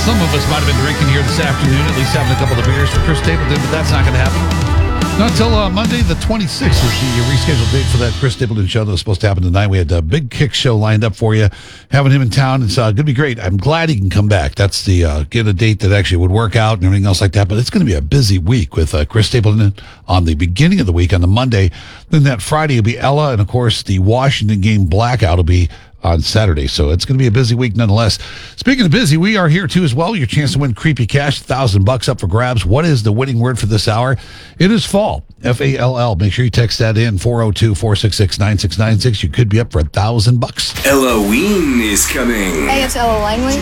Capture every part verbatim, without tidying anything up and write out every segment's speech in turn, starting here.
some of us might have been drinking here this afternoon, at least having a couple of beers for Chris Stapleton, but that's not going to happen. Not until uh, Monday the twenty-sixth is the rescheduled date for that Chris Stapleton show that was supposed to happen tonight. We had a big kick show lined up for you, having him in town. It's uh, going to be great. I'm glad he can come back. That's the uh, get a date that actually would work out and everything else like that. But it's going to be a busy week with uh, Chris Stapleton on the beginning of the week on the Monday. Then that Friday will be Ella, and of course the Washington game blackout will be on Saturday. So it's going to be a busy week nonetheless. Speaking of busy, we are here too as well. Your chance to win creepy cash, a thousand bucks up for grabs. What is the winning word for this hour? It is fall. F A L L. Make sure you text that in, four oh two, four six six, nine six nine six. You could be up for a thousand bucks. Halloween is coming. Hey, it's Ella Langley.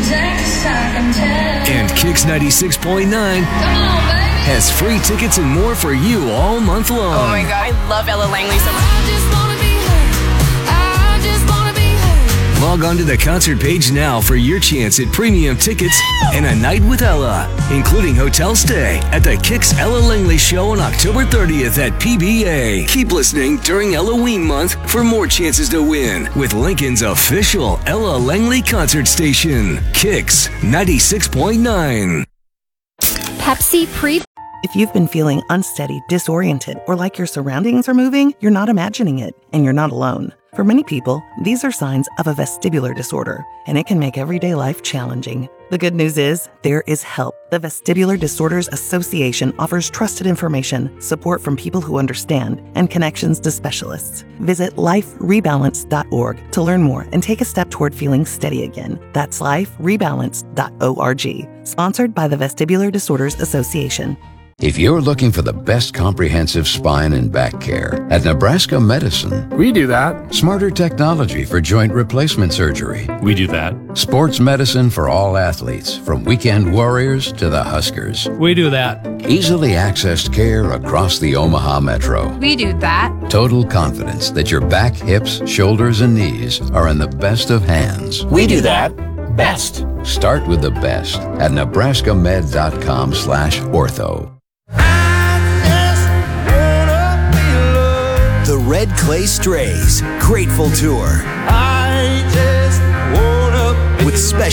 And Kicks ninety-six point nine has free tickets and more for you all month long. Oh my God, I love Ella Langley so much. Log on to the concert page now for your chance at premium tickets and a night with Ella, including hotel stay at the Kicks Ella Langley Show on October thirtieth at P B A. Keep listening during Halloween month for more chances to win with Lincoln's official Ella Langley concert station, Kicks ninety-six point nine. Pepsi Pre. If you've been feeling unsteady, disoriented, or like your surroundings are moving, you're not imagining it, and you're not alone. For many people, these are signs of a vestibular disorder, and it can make everyday life challenging. The good news is, there is help. The Vestibular Disorders Association offers trusted information, support from people who understand, and connections to specialists. Visit life rebalance dot org to learn more and take a step toward feeling steady again. That's life rebalance dot org. Sponsored by the Vestibular Disorders Association. If you're looking for the best comprehensive spine and back care, at Nebraska Medicine, we do that. Smarter technology for joint replacement surgery. We do that. Sports medicine for all athletes, from weekend warriors to the Huskers. We do that. Easily accessed care across the Omaha Metro. We do that. Total confidence that your back, hips, shoulders, and knees are in the best of hands. We do that. Best. Start with the best at nebraska med dot com slash ortho. The Red Clay Strays Grateful Tour with special